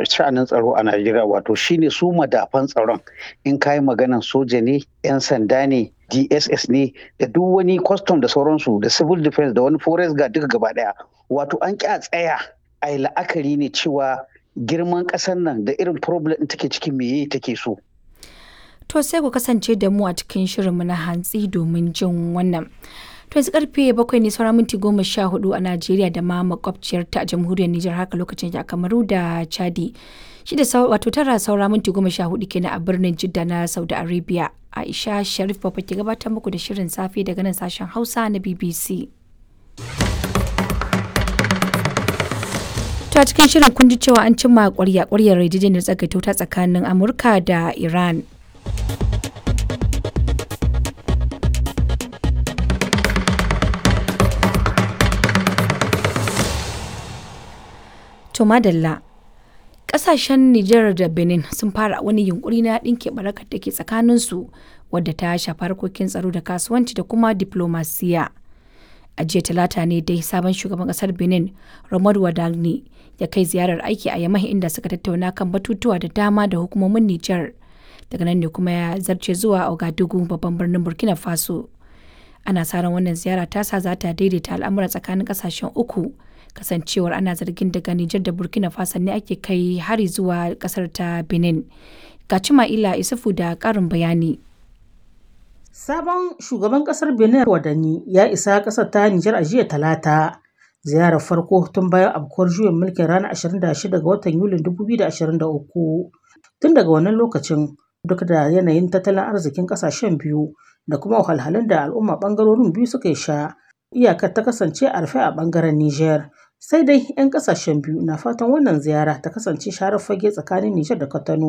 sha'anin tsaro a Najeriya wato shine su madafan tsaron in kayi maganan soja ne, 'yan sanda ne, DSS ne da duk wani custom da sauransu da civil defense da wani forest guard duka gaba daya. Wato an ƙi a tsaya a yi la'akari ne cewa girman ƙasar nan da irin problem ɗin take ciki meye take so. To sai ku kasance da mu a cikin shirinmu na hantsi domin jin wannan. To yanzu karfe 7 ne sauran minti 14 a Najeriya da ma makwabciyar ta a jamhuriyar Nijar haka lokacin a Kamaru da Chadi. Shi da wato tara saura minti 14 kenan a birnin Jidda na Saudi Arabia. Aisha Sharif Baba ke gabatar muku da shirin safe daga nan sashen Hausa na BBC. To a cikin shirin kun ji cewa an cimma ƙwarya yarjejeniyar tsagaito ta tsakanin Amurka da Iran. To madalla, ƙasashen Nijar da Benin sun fara wani yunkuri na ɗinke barakar da ke tsakaninsu wadda ta shafi harkokin tsaro da kasuwanci da kuma diplomasiya. A jiya talata ne dai sabon shugaban ƙasar Benin, Romuald Wadagni, ya kai ziyarar aiki a Yamai inda suka tattauna kan batutuwa da dama da hukumomin Nijar. Daga nan ne kuma ya zarce zuwa Ouagadougou babban birnin Burkina Faso. Ana sa ran wannan ziyara tasa za ta daidaita al'amura tsakanin ƙasashen uku. Kasancewar ana zargin daga Nijar da Burkina Faso ne ake kai hari zuwa kasar ta Benin. Ga Cima'ila Isufu da ƙarin bayani. Sabon shugaban kasar Benin Wadani ya isa kasar ta Nijar a jiya talata. Ziyarar farko tun bayan afkuwar juyin mulkin ranar 26 ga watan Yulin 2023. Tun daga wannan lokacin duk da yanayin tattalin arzikin kasashen biyu da kuma wahalhalun da al'umma bangarorin biyu suka sha, iyakar ta kasance a rufe a bangaren Nijar. Sai dai 'yan kasashen biyu na fatan wannan ziyara ta kasance sharar fage tsakanin Nijar da Cotonou